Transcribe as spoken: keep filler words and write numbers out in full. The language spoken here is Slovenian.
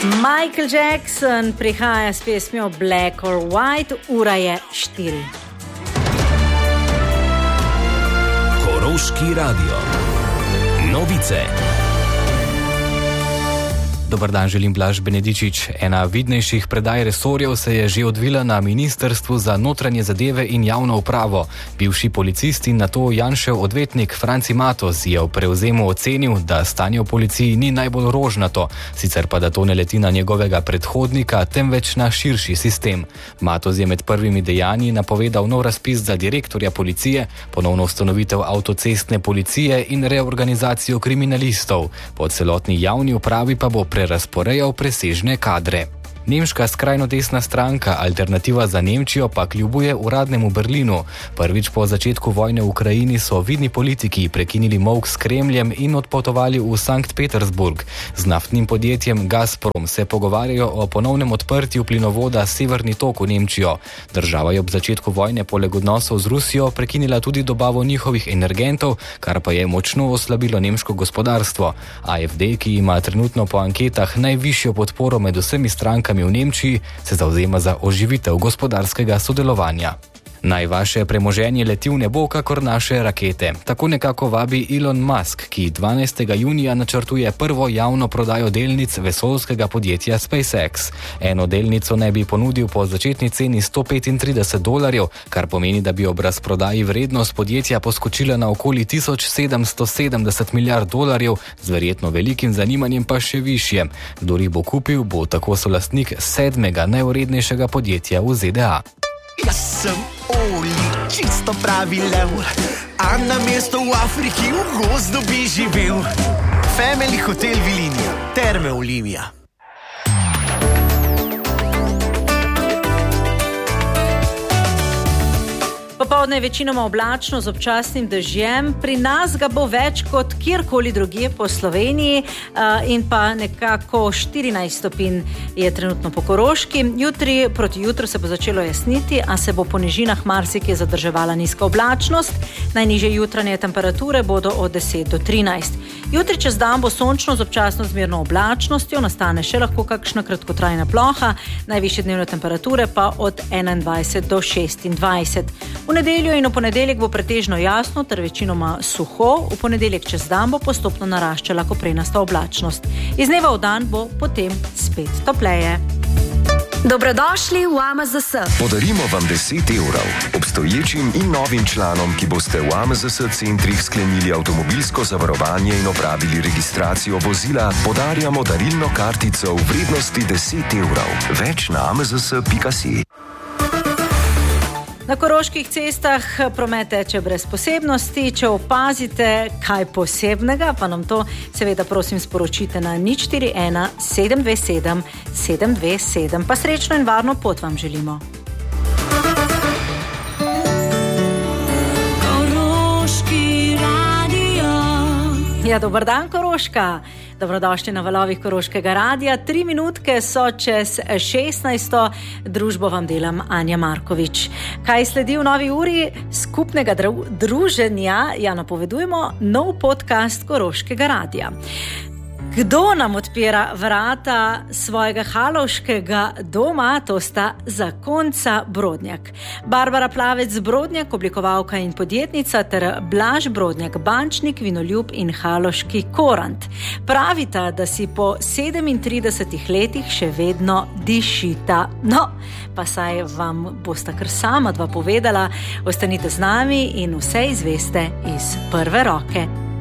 Michael Jackson prihaja s pesmijo Black or White, ura je štiri. Koroški radio. Novice. Dobar dan, želim Blaž Benedičič. Ena vidnejših predaj resorjev se je že odvila na Ministrstvu za notranje zadeve in javno upravo. Bivši policist in nato Janšev odvetnik Franci Matoz je v prevzemu ocenil, da stanje v policiji ni najbolj rožnato, sicer pa da to ne leti na njegovega predhodnika, temveč na širši sistem. Matoz je med prvimi dejanji napovedal nov razpis za direktorja policije, ponovno ustanovitev avtocestne policije in reorganizacijo kriminalistov. Po celotni javni upravi pa bo pre razporejal presežne kadre. Nemška skrajno desna stranka Alternativa za Nemčijo pa kljubuje uradnemu Berlinu. Prvič po začetku vojne v Ukrajini so vidni politiki prekinili molk s Kremljem in odpotovali v Sankt Petersburg. Z naftnim podjetjem Gazprom se pogovarjajo o ponovnem odprtju plinovoda Severni tok v Nemčijo. Država je ob začetku vojne poleg odnosov z Rusijo prekinila tudi dobavo njihovih energentov, kar pa je močno oslabilo nemško gospodarstvo. A F D, ki ima trenutno po anketah najvišjo podporo med vsemi strankami v Nemčiji, se zavzema za oživitev gospodarskega sodelovanja. Naj vaše premoženje leti v nebo kakor naše rakete. Tako nekako vabi Elon Musk, ki dvanajstega junija načrtuje prvo javno prodajo delnic vesoljskega podjetja SpaceX. Eno delnico naj bi ponudil po začetni ceni sto petintrideset dolarjev, kar pomeni, da bi ob razprodaji vrednost podjetja poskočila na okoli tisoč sedemsto sedemdeset milijard dolarjev, z verjetno velikim zanimanjem pa še višje. Kdor jih bo kupil, bo tako solastnik sedmega najvrednejšega podjetja v Z D A. Jaz sem Oli, čisto pravi lev, a na mesto v Afriki v gozdu bi živel. Family Hotel Vilinija, Terme Olimija. Popoldne je večinoma oblačno z občasnim dežjem, pri nas ga bo več kot kjerkoli drugje po Sloveniji in pa nekako štirinajst stopinj je trenutno po Koroški. Jutri proti jutru se bo začelo jasniti, a se bo po nižinah marsikje zadrževala nizka oblačnost. Najnižje jutranje temperature bodo od deset do trinajst. Jutri čez dan bo sončno z občasno zmerno oblačnostjo, nastane še lahko kakšna kratkotrajna ploha, najvišje dnevne temperature pa od enaindvajset do šestindvajset. V nedeljo in v ponedeljek bo pretežno jasno ter večinoma suho, v ponedeljek čez dan bo postopno naraščala koprenasta oblačnost. Iz dneva v dan bo potem spet topleje. Dobrodošli v A M Z S. Podarimo vam deset evrov. Obstoječim in novim članom, ki boste v A M Z S centrih sklenili avtomobilsko zavarovanje in opravili registracijo vozila, podarjamo darilno kartico v vrednosti deset evrov. Več na a m z s pika si. Na koroških cestah promet teče brez posebnosti. Če opazite kaj posebnega, pa nam to seveda prosim sporočite na nič štiri ena sedem dve sedem sedem dve sedem. Pa srečno in varno pot vam želimo. Koroški radio. Ja, dober dan, Koroška. Dobrodošli na valovih Koroškega radia. Tri minutke so čez šestnajsto. Družbo vam delam Anja Markovič. Kaj sledi v novi uri skupnega dru- druženja? Ja, napovedujemo nov podcast Koroškega radia. Kdo nam odpira vrata svojega halovškega doma? To sta zakonca Brodnjak. Barbara Plavec Brodnjak, oblikovalka in podjetnica, ter Blaž Brodnjak, bančnik, vinoljub in haloški korant. Pravita, da si po sedemintridesetih letih še vedno dišita. No, pa saj vam bosta kar sama dva povedala. Ostanite z nami in vse izveste iz prve roke.